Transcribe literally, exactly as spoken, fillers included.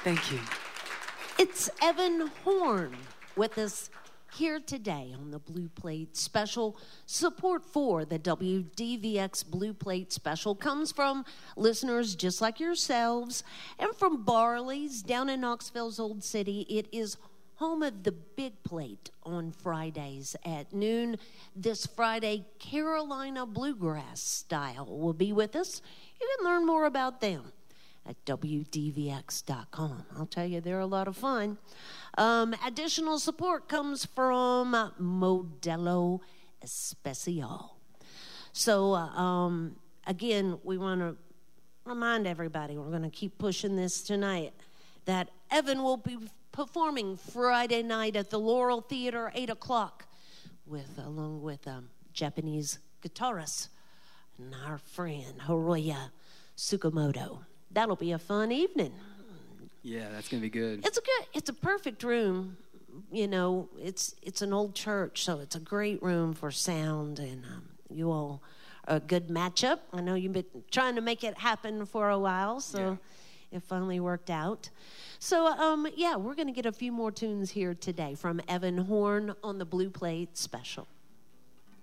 Thank you. It's Evan Horn with us here today on the Blue Plate Special. Support for the W D V X Blue Plate Special comes from listeners just like yourselves and from Barley's down in Knoxville's Old City. It is home of the Big Plate on Fridays at noon. This Friday, Carolina Bluegrass Style will be with us. You can learn more about them at W D V X dot com. I'll tell you, they're a lot of fun. Um, additional support comes from Modelo Especial. So, uh, um, again, we want to remind everybody, we're going to keep pushing this tonight, that Evan will be performing Friday night at the Laurel Theater, eight o'clock, with along with um, Japanese guitarist and our friend Hiroya Tsukamoto. That'll be a fun evening. Yeah, that's gonna be good. It's a good. It's a perfect room. You know, it's it's an old church, so it's a great room for sound, and um, you all are a good matchup. I know you've been trying to make it happen for a while, so yeah. It finally worked out. So, um, yeah, we're gonna get a few more tunes here today from Evan Horn on the Blue Plate Special.